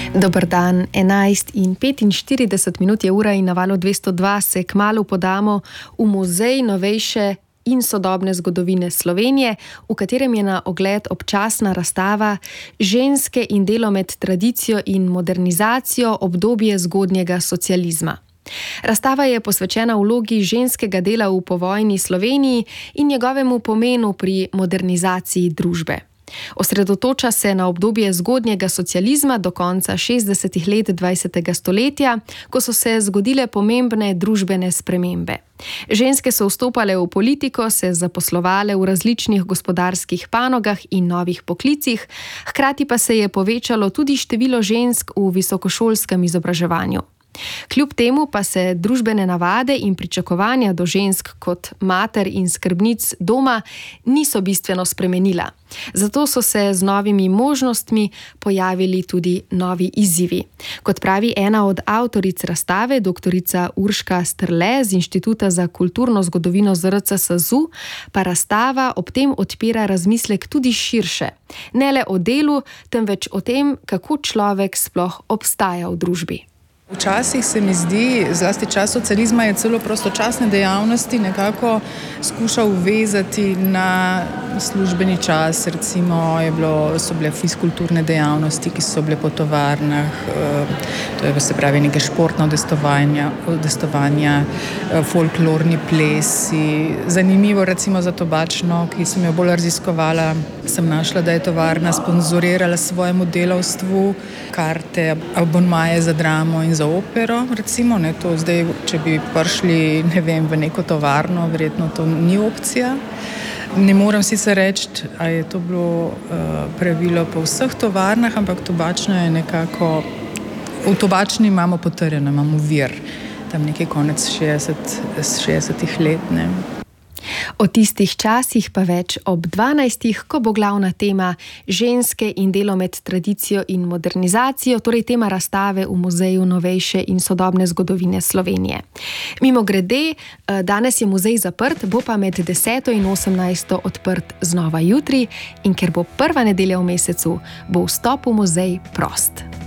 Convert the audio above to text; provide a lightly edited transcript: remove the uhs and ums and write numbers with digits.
Dober dan, 11:45 je ura in na valu 202 se kmalu podamo v Muzej novejše in sodobne zgodovine Slovenije, v katerem je na ogled občasna razstava Ženske in delo med tradicijo in modernizacijo obdobje zgodnjega socializma. Razstava je posvečena vlogi ženskega dela v povojni Sloveniji in njegovemu pomenu pri modernizaciji družbe. Osredotoča se na obdobje zgodnjega socializma do konca 60. let 20. stoletja, ko so se zgodile pomembne družbene spremembe. Ženske so vstopale v politiko, se zaposlovale v različnih gospodarskih panogah in novih poklicih, hkrati pa se je povečalo tudi število žensk v visokošolskem izobraževanju. Kljub temu pa se družbene navade in pričakovanja do žensk kot mater in skrbnic doma niso bistveno spremenila. Zato so se z novimi možnostmi pojavili tudi novi izzivi. Kot pravi ena od avtoric razstave, doktorica Urška Strle z Inštituta za kulturno zgodovino ZRC SAZU, pa razstava ob tem odpira razmislek tudi širše. Ne le o delu, temveč o tem, kako človek sploh obstaja v družbi. Včasih se mi zdi, zlasti čas socializma je celo prostočasne dejavnosti nekako skušal vezati na službeni čas. Recimo so bile fiskulturne dejavnosti, ki so bile po tovarnah, to je se pravi neke športna udejstvovanja, folklorni plesi. Zanimivo recimo za tobačno, ki sem jo bolj raziskovala, sem našla, da je tovarna sponzorirala svojemu delavstvu karte, abonmaje za dramo in za opero, recimo, to zdaj, če bi prišli, v neko tovarno, verjetno to ni opcija. Ne morem sicer reči, a je to bilo pravilo po vseh tovarnah, ampak tobačna je nekako, v tobačni imamo potrjeno, imamo vir, tam nekaj konec 60 let, O tistih časih pa več ob 12, ko bo glavna tema ženske in delo med tradicijo in modernizacijo, torej tema razstave v Muzeju novejše in sodobne zgodovine Slovenije. Mimogrede, danes je muzej zaprt, bo pa med 10. in 18. odprt znova jutri in ker bo prva nedelja v mesecu, bo vstop v muzej prost.